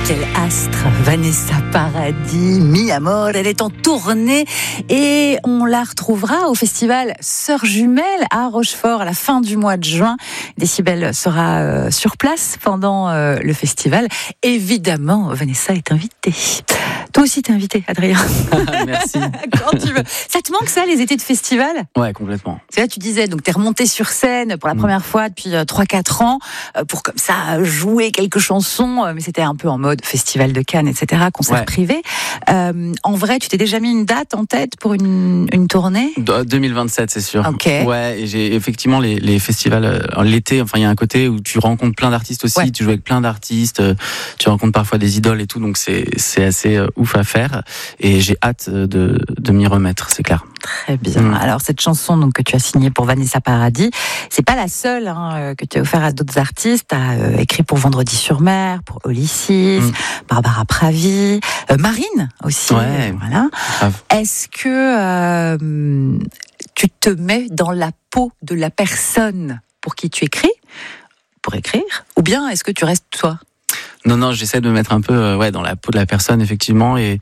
quel astre, Vanessa Paradis, Mi Amor, elle est en tournée et on la retrouvera au festival Sœurs Jumelles à Rochefort à la fin du mois de juin. Décibel sera sur place pendant le festival. Évidemment, Vanessa est invitée. Toi aussi t'es invité, Adrien. Merci. Quand tu veux. Ça te manque ça, les étés de festival ? Ouais, complètement. C'est là tu disais, donc t'es remonté sur scène pour la première fois depuis 3-4 ans pour comme ça jouer quelques chansons, mais c'était un peu en mode festival de Cannes, etc., concert privé. En vrai, tu t'es déjà mis une date en tête pour une tournée ? 2027, c'est sûr. Ok. Ouais, et j'ai effectivement les festivals l'été. Enfin, il y a un côté où tu rencontres plein d'artistes aussi. Ouais. Tu joues avec plein d'artistes. Tu rencontres parfois des idoles et tout. Donc c'est assez ouf à faire. Et j'ai hâte de m'y remettre, c'est clair. Très bien. Alors cette chanson donc que tu as signée pour Vanessa Paradis, c'est pas la seule que tu as offert à d'autres artistes. Tu as écrit pour Vendredi sur Mer, pour Olysses, Barbara Pravi, Marine aussi. Ouais. Voilà. Grave. Est-ce que tu te mets dans la peau de la personne pour qui tu écris, pour écrire, ou bien est-ce que tu restes toi ? Non, j'essaie de me mettre un peu dans la peau de la personne, effectivement, et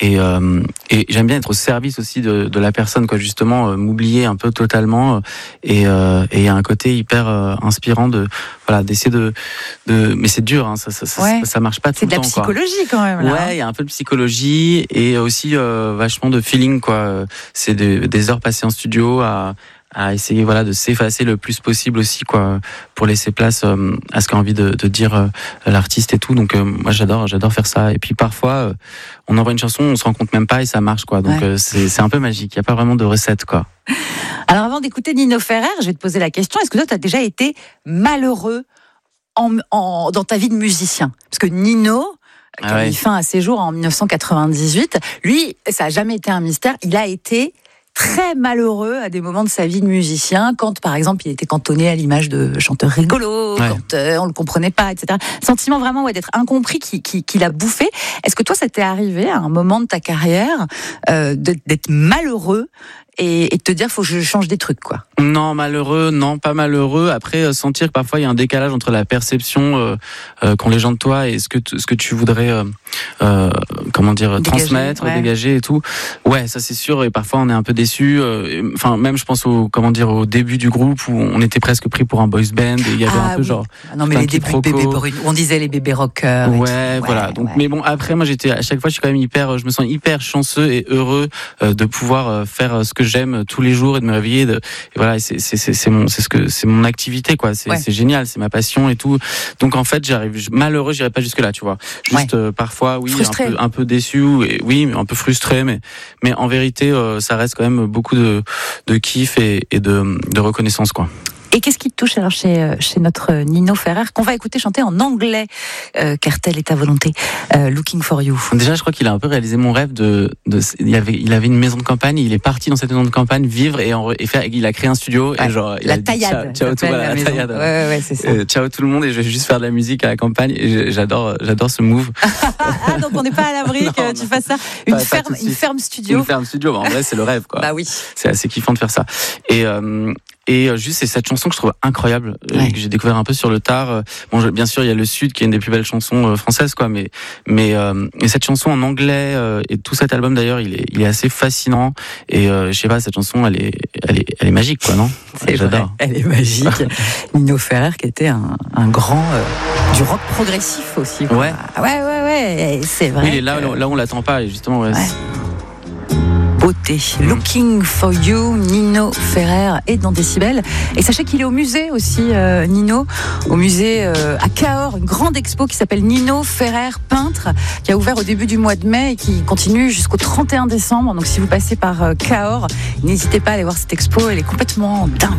j'aime bien être au service aussi de la personne, quoi, justement, m'oublier un peu totalement, et il y a un côté hyper inspirant d'essayer de mais c'est dur, ça marche pas tout le temps. C'est de la psychologie quand même, là. Ouais, il y a un peu de psychologie et aussi vachement de feeling, quoi. C'est des heures passées en studio à essayer de s'effacer le plus possible aussi, quoi, pour laisser place à ce qu'a envie de dire l'artiste et tout. Donc moi j'adore faire ça. Et puis parfois on envoie une chanson, on se rend compte même pas et ça marche, quoi. Donc c'est un peu magique, il y a pas vraiment de recette, quoi. Alors avant d'écouter Nino Ferrer, je vais te poser la question, est-ce que toi tu as déjà été malheureux dans ta vie de musicien ? Parce que Nino, qui a mis fin à ses jours en 1998, lui, ça a jamais été un mystère, il a été très malheureux à des moments de sa vie de musicien, quand par exemple il était cantonné à l'image de chanteur rigolo, quand on le comprenait pas, etc. Sentiment vraiment d'être incompris qui l'a bouffé. Est-ce que toi ça t'est arrivé à un moment de ta carrière d'être malheureux et de te dire faut que je change des trucs, quoi? Non, pas malheureux. Après, sentir que parfois il y a un décalage entre la perception qu'ont les gens de toi et ce que tu voudrais transmettre, dégager et tout. Ouais, ça c'est sûr. Et parfois on est un peu déçu. Enfin, même je pense au début du groupe où on était presque pris pour un boys band et il y avait un peu genre. Non, mais les débuts de Bébé Brune, on disait les bébés rockers. Voilà. Donc, mais bon, après moi à chaque fois je suis quand même je me sens hyper chanceux et heureux de pouvoir faire ce que j'aime tous les jours et de me réveiller. Et voilà, c'est mon activité, quoi. C'est génial, c'est ma passion et tout. Donc en fait, malheureux, j'irai pas jusque là, tu vois. Juste parfois, un peu déçu, mais un peu frustré, mais en vérité, ça reste quand même beaucoup de kiff et de reconnaissance, quoi. Et qu'est-ce qui te touche alors chez notre Nino Ferrer, qu'on va écouter chanter en anglais, car telle est ta volonté, Looking for You. Déjà, je crois qu'il a un peu réalisé mon rêve il avait une maison de campagne, il est parti dans cette maison de campagne vivre il a créé un studio et genre la taillade. Ciao tout, voilà, la taillade. Ouais, c'est ça. Ciao tout le monde et je vais juste faire de la musique à la campagne et j'adore ce move. Donc on n'est pas à l'abri que tu fasses ça. Une ferme studio. Une ferme studio, en vrai c'est le rêve, quoi. Bah oui. C'est assez kiffant de faire ça. Et juste, c'est cette chanson que je trouve incroyable, que j'ai découvert un peu sur le tard. Bon, bien sûr, il y a Le Sud qui est une des plus belles chansons françaises, quoi. Mais cette chanson en anglais et tout cet album d'ailleurs, il est assez fascinant. Et je sais pas, cette chanson, elle est magique, quoi, non ? J'adore. Elle est magique. Nino Ferrer, qui était un grand du rock progressif aussi, quoi. Ouais. C'est vrai. Oui, il est là où on l'attend pas, et justement. Beauté. Looking for You, Nino Ferrer est dans Décibel. Et sachez qu'il est au musée aussi, Nino, au musée à Cahors, une grande expo qui s'appelle Nino Ferrer peintre, qui a ouvert au début du mois de mai et qui continue jusqu'au 31 décembre. Donc si vous passez par Cahors, n'hésitez pas à aller voir cette expo, elle est complètement dingue.